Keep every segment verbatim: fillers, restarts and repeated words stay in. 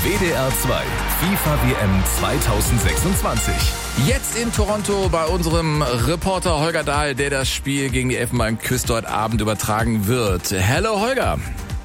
W D R zwei FIFA W M zweitausendsechsundzwanzig. Jetzt in Toronto bei unserem Reporter Holger Dahl, der das Spiel gegen die Elfenbeinküste heute Abend übertragen wird. Hello Holger.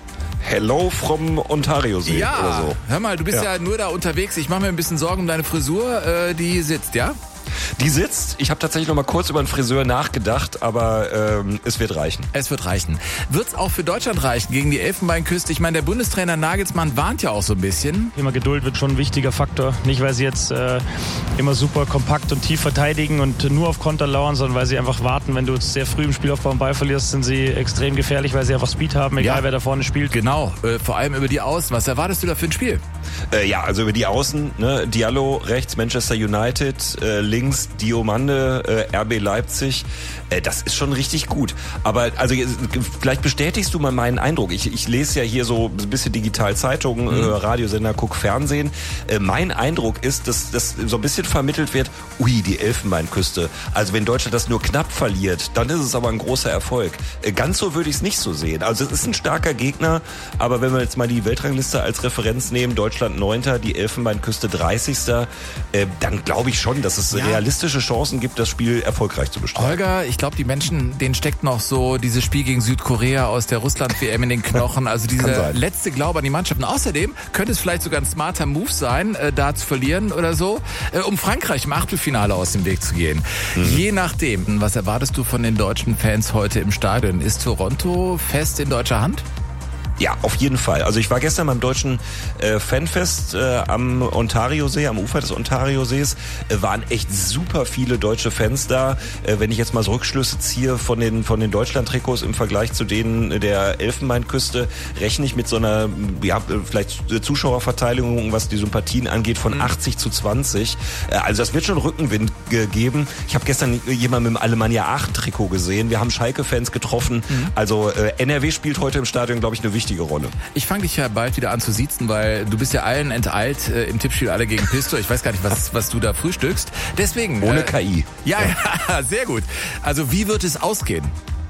Hello from Ontario-See ja, oder so. Hör mal, du bist ja. ja nur da unterwegs. Ich mache mir ein bisschen Sorgen um deine Frisur. Äh, die sitzt, ja? Die sitzt. Ich habe tatsächlich noch mal kurz über einen Friseur nachgedacht, aber ähm, es wird reichen. Es wird reichen. Wird's auch für Deutschland reichen gegen die Elfenbeinküste? Ich meine, der Bundestrainer Nagelsmann warnt ja auch so ein bisschen. Thema Geduld wird schon ein wichtiger Faktor. Nicht, weil sie jetzt äh, immer super kompakt und tief verteidigen und nur auf Konter lauern, sondern weil sie einfach warten. Wenn du sehr früh im Spielaufbau einen Ball verlierst, sind sie extrem gefährlich, weil sie einfach Speed haben, egal ja. wer da vorne spielt. Genau, äh, vor allem über die Außen. Was erwartest du da für ein Spiel? Äh, ja, also über die Außen, ne? Diallo rechts, Manchester United, äh, links Diomande, äh, R B Leipzig. Äh, das ist schon richtig gut. Aber also vielleicht bestätigst du mal meinen Eindruck. Ich, ich lese ja hier so ein bisschen digital Zeitungen, mhm. äh, Radiosender, guck Fernsehen. Äh, mein Eindruck ist, dass das so ein bisschen vermittelt wird, ui, die Elfenbeinküste. Also wenn Deutschland das nur knapp verliert, dann ist es aber ein großer Erfolg. Äh, ganz so würde ich es nicht so sehen. Also es ist ein starker Gegner, aber wenn wir jetzt mal die Weltrangliste als Referenz nehmen, Deutschland neunter, die Elfenbeinküste dreißigster, äh, dann glaube ich schon, dass es ja. realistische Chancen gibt, das Spiel erfolgreich zu bestreiten. Holger, ich glaube, die Menschen, denen steckt noch so dieses Spiel gegen Südkorea aus der Russland-W M in den Knochen. Also dieser letzte Glaube an die Mannschaft. Und außerdem könnte es vielleicht sogar ein smarter Move sein, äh, da zu verlieren oder so, äh, um Frankreich im Achtelfinale aus dem Weg zu gehen. Mhm. Je nachdem, was erwartest du von den deutschen Fans heute im Stadion? Ist Toronto fest in deutscher Hand? Ja, auf jeden Fall. Also ich war gestern beim deutschen äh, Fanfest äh, am Ontario-See, am Ufer des Ontario-Sees. Äh, waren echt super viele deutsche Fans da. Äh, wenn ich jetzt mal so Rückschlüsse ziehe von den von den Deutschland-Trikots im Vergleich zu denen der Elfenbeinküste, rechne ich mit so einer ja vielleicht Zuschauerverteilung, was die Sympathien angeht, von mhm. achtzig zu zwanzig. Äh, also das wird schon Rückenwind ge- geben. Ich habe gestern jemanden mit dem Alemannia Aachen-Trikot gesehen. Wir haben Schalke-Fans getroffen. Mhm. Also äh, N R W spielt heute im Stadion, glaube ich, eine wichtige Rolle. Ich fange dich ja bald wieder an zu siezen, weil du bist ja allen enteilt äh, im Tippspiel alle gegen Pisto. Ich weiß gar nicht, was was du da frühstückst. Deswegen ohne äh, K I. Ja, ja, sehr gut. Also wie wird es ausgehen?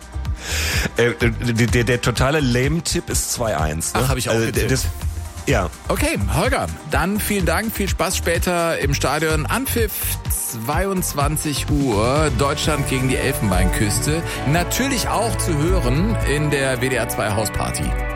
Äh, der, der, der totale Lame-Tipp ist zwei eins. Ne? Ach, habe ich auch also, getippt. Das, ja. Okay, Holger, dann vielen Dank, viel Spaß später im Stadion. Anpfiff zweiundzwanzig Uhr, Deutschland gegen die Elfenbeinküste. Natürlich auch zu hören in der W D R zwei Hausparty.